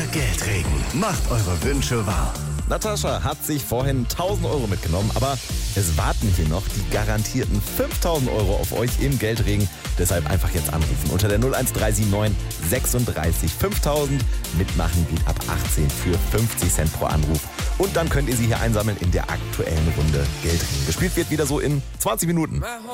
Geldregen. Macht eure Wünsche wahr. Natascha hat sich vorhin 1.000 Euro mitgenommen, aber es warten hier noch die garantierten 5.000 Euro auf euch im Geldregen. Deshalb einfach jetzt anrufen unter der 01379 36 5000. Mitmachen geht ab 18 für 50 Cent pro Anruf. Und dann könnt ihr sie hier einsammeln in der aktuellen Runde Geldregen. Gespielt wird wieder so in 20 Minuten.